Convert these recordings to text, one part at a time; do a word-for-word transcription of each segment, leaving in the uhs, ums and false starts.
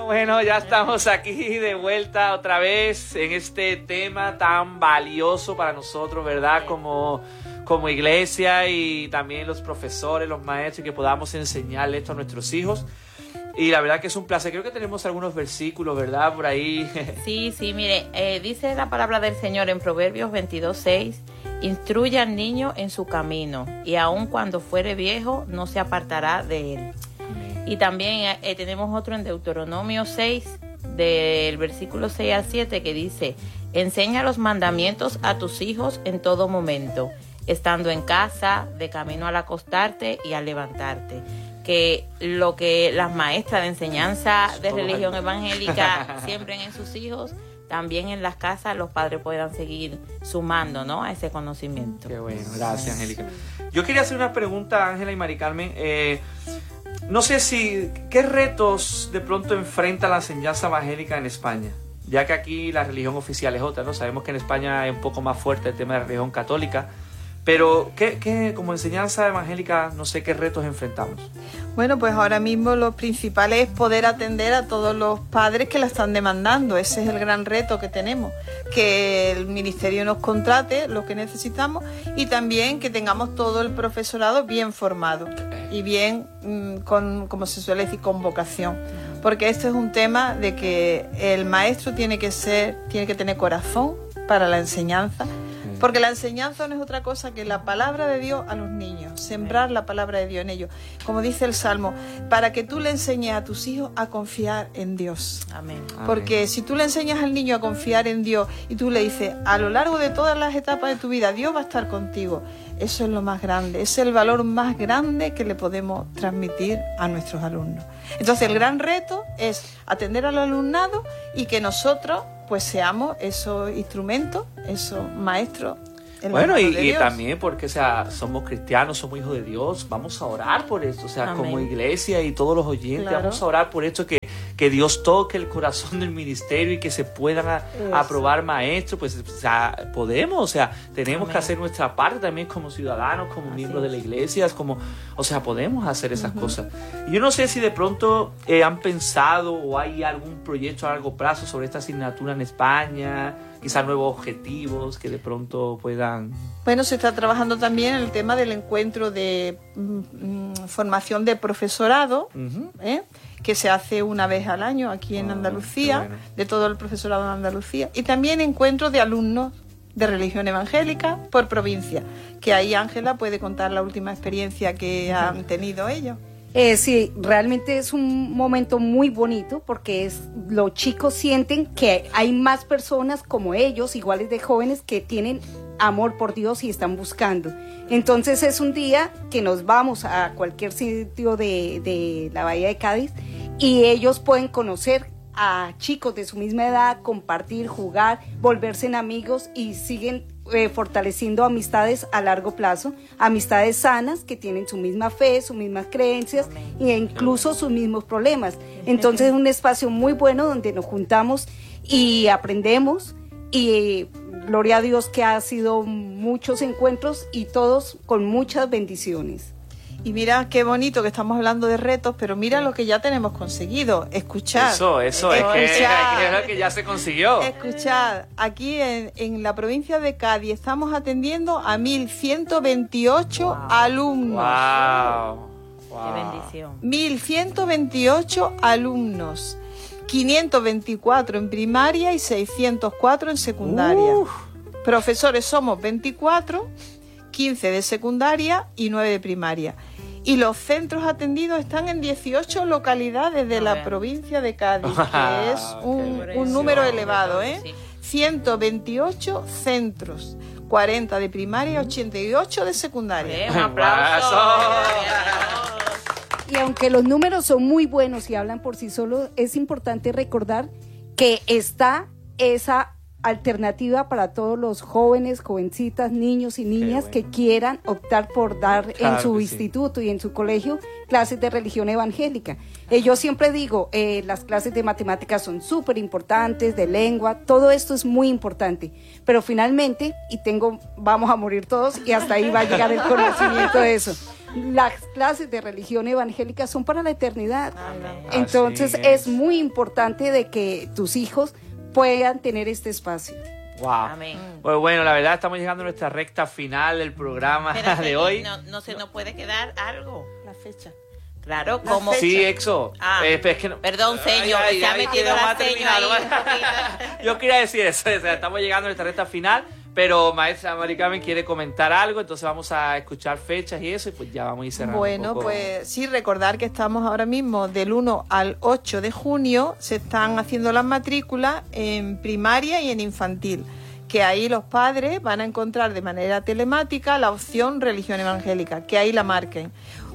Bueno, bueno, ya estamos aquí de vuelta otra vez en este tema tan valioso para nosotros, ¿verdad? Como, como iglesia y también los profesores, los maestros, que podamos enseñarle esto a nuestros hijos. Y la verdad que es un placer. Creo que tenemos algunos versículos, ¿verdad? Por ahí. Sí, sí, mire, eh, dice la palabra del Señor en Proverbios veintidós seis, instruye al niño en su camino, y aun cuando fuere viejo, no se apartará de él. Y también eh, tenemos otro en Deuteronomio seis, del versículo seis al siete, que dice, enseña los mandamientos a tus hijos en todo momento, estando en casa, de camino al acostarte y al levantarte. Que lo que las maestras de enseñanza de religión evangélica siembren en sus hijos, también en las casas los padres puedan seguir sumando, ¿no?, a ese conocimiento. Qué bueno, gracias, Angélica. Yo quería hacer una pregunta, Ángela y Mari Carmen. Eh, no sé si, ¿qué retos de pronto enfrenta la enseñanza evangélica en España? Ya que aquí la religión oficial es otra, ¿no? Sabemos que en España es un poco más fuerte el tema de la religión católica. Pero, ¿qué, qué, como enseñanza evangélica, no sé qué retos enfrentamos? Bueno, pues ahora mismo lo principal es poder atender a todos los padres que la están demandando. Ese es el gran reto que tenemos, que el ministerio nos contrate lo que necesitamos y también que tengamos todo el profesorado bien formado y bien, con, como se suele decir, con vocación. Porque esto es un tema de que el maestro tiene que ser, tiene que tener corazón para la enseñanza. Porque la enseñanza no es otra cosa que la palabra de Dios a los niños, sembrar la palabra de Dios en ellos. Como dice el Salmo, para que tú le enseñes a tus hijos a confiar en Dios. Amén. Porque si tú le enseñas al niño a confiar en Dios y tú le dices, a lo largo de todas las etapas de tu vida, Dios va a estar contigo, eso es lo más grande, es el valor más grande que le podemos transmitir a nuestros alumnos. Entonces el gran reto es atender al alumnado y que nosotros pues seamos esos instrumentos, esos maestros. Bueno, y, y también porque, o sea, somos cristianos, somos hijos de Dios, vamos a orar por esto, o sea, Amén. Como iglesia y todos los oyentes, claro. Vamos a orar por esto, que, que Dios toque el corazón del ministerio y que se puedan a, aprobar maestros, pues, o sea, podemos, o sea, tenemos Amén. Que hacer nuestra parte también como ciudadanos, como Así miembros es. De la iglesia, como, o sea, podemos hacer esas uh-huh. cosas. Yo no sé si de pronto eh, han pensado o hay algún proyecto a largo plazo sobre esta asignatura en España, quizás nuevos objetivos que de pronto puedan... Bueno, se está trabajando también el tema del encuentro de mm, formación de profesorado, uh-huh. ¿eh? que se hace una vez al año aquí en oh, Andalucía, bueno. de todo el profesorado en Andalucía, y también encuentros de alumnos de religión evangélica por provincia, que ahí Ángela puede contar la última experiencia que uh-huh. han tenido ellos. Eh, sí, realmente es un momento muy bonito porque es, los chicos sienten que hay más personas como ellos, iguales de jóvenes, que tienen amor por Dios y están buscando. Entonces es un día que nos vamos a cualquier sitio de, de la Bahía de Cádiz y ellos pueden conocer a chicos de su misma edad, compartir, jugar, volverse en amigos y siguen Eh, fortaleciendo amistades a largo plazo, amistades sanas que tienen su misma fe, sus mismas creencias Amén. E incluso sus mismos problemas. Entonces es un espacio muy bueno donde nos juntamos y aprendemos y gloria a Dios que ha sido muchos encuentros y todos con muchas bendiciones. Y mira qué bonito que estamos hablando de retos, pero mira lo que ya tenemos conseguido. Escuchad. Eso, eso, es que, es que, que ya se consiguió. Escuchad, aquí en, en la provincia de Cádiz estamos atendiendo a mil ciento veintiocho wow. alumnos. Wow. Wow. Qué bendición. mil ciento veintiocho alumnos. quinientos veinticuatro en primaria y seiscientos cuatro en secundaria. Uf. Profesores somos veinticuatro, quince de secundaria y nueve de primaria. Y los centros atendidos están en dieciocho localidades de la provincia de Cádiz, que es un, un número elevado, ¿eh? ciento veintiocho centros, cuarenta de primaria, ochenta y ocho de secundaria. Un aplauso. Y aunque los números son muy buenos y hablan por sí solos, es importante recordar que está esa alternativa para todos los jóvenes, jovencitas, niños y niñas bueno. que quieran optar por dar claro en su instituto sí. y en su colegio clases de religión evangélica. Eh, yo siempre digo, eh, las clases de matemáticas son súper importantes, de lengua, todo esto es muy importante, pero finalmente, y tengo, vamos a morir todos y hasta ahí va a llegar el conocimiento de eso. las clases de religión evangélica son para la eternidad. Amén. Entonces es. es muy importante de que tus hijos puedan tener este espacio. Wow. Amén. Pues bueno, la verdad estamos llegando a nuestra recta final del programa Pero de sí, hoy. No, no se nos puede quedar algo. La fecha. Claro, como... Sí, Exo. Ah, Eh, pero es que no- perdón, señor, Ay, ay, se ha ay, metido que vamos la a seño terminar, ahí vamos un a- poquito. Yo quería decir eso, o sea, estamos llegando a nuestra recta final, pero maestra Mari Carmen quiere comentar algo, entonces vamos a escuchar fechas y eso, y pues ya vamos a ir cerrando. Bueno, un poco. pues sí, recordar que estamos ahora mismo del uno al ocho de junio, se están haciendo las matrículas en primaria y en infantil, que ahí los padres van a encontrar de manera telemática la opción religión evangélica, que ahí la marquen.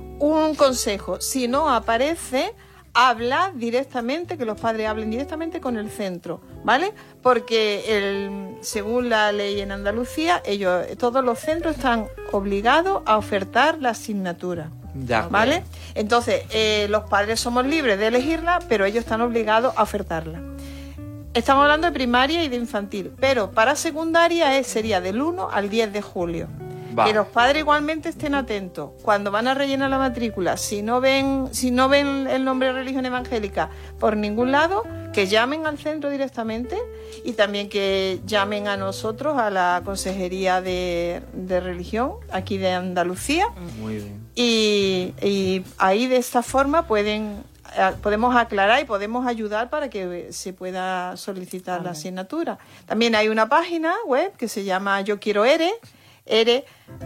Un consejo, si no aparece, habla directamente, que los padres hablen directamente con el centro, ¿vale? Porque el, según la ley en Andalucía, ellos, todos los centros están obligados a ofertar la asignatura, Ya. ¿vale? Entonces, eh, los padres somos libres de elegirla, pero ellos están obligados a ofertarla. Estamos hablando de primaria y de infantil, pero para secundaria es, sería del uno al diez de julio. Va. Que los padres igualmente estén atentos cuando van a rellenar la matrícula. Si no ven, si no ven el nombre de religión evangélica por ningún lado, que llamen al centro directamente y también que llamen a nosotros, a la Consejería de, de Religión aquí de Andalucía. Muy bien. Y, y ahí de esta forma pueden podemos aclarar y podemos ayudar para que se pueda solicitar Amén. La asignatura. También hay una página web que se llama Yo Quiero ERE, ERE,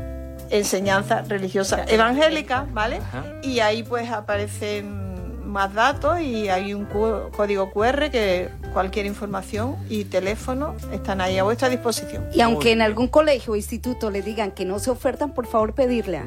Enseñanza Religiosa Evangélica, ¿vale? Ajá. Y ahí pues aparecen más datos y hay un cu- código cu erre que cualquier información y teléfono están ahí a vuestra disposición. Y aunque en algún colegio o instituto le digan que no se ofertan, por favor pedirla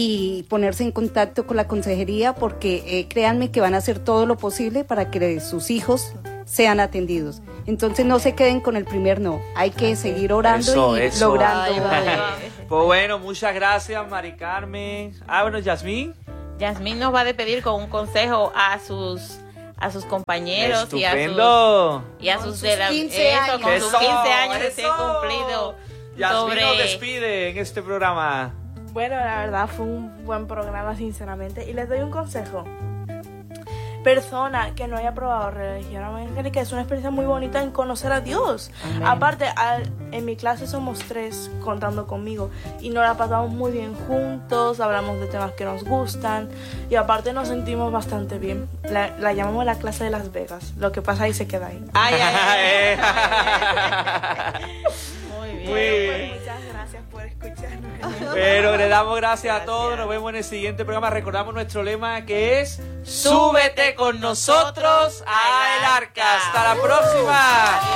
y ponerse en contacto con la consejería, porque eh, créanme que van a hacer todo lo posible para que sus hijos sean atendidos. Entonces no se queden con el primer no, hay que seguir orando eso, y eso. logrando. Ay, vale. Pues bueno, muchas gracias Mari Carmen. Ah, bueno, Yasmín. Yasmín nos va a despedir con un consejo a sus a sus compañeros Estupendo. y a sus y a sus, de la, quince eso, años. con sus Eso, quince años eso. recién cumplidos. Yasmín sobre... nos despide en este programa. Bueno, la verdad fue un buen programa, sinceramente. Y les doy un consejo. Persona que no haya probado religión evangélica, es una experiencia muy bonita en conocer a Dios. Amén. Aparte, al, en mi clase somos tres contando conmigo y nos la pasamos muy bien juntos, hablamos de temas que nos gustan y aparte nos sentimos bastante bien. La, la llamamos la clase de Las Vegas. Lo que pasa ahí se queda ahí. Ay, ay, ay. Muy bien. Muy bien. Pues muchas gracias por escucharnos. Pero le damos gracias, gracias a todos. Nos vemos en el siguiente programa. Recordamos nuestro lema, que es súbete con nosotros a el arca. Hasta la próxima.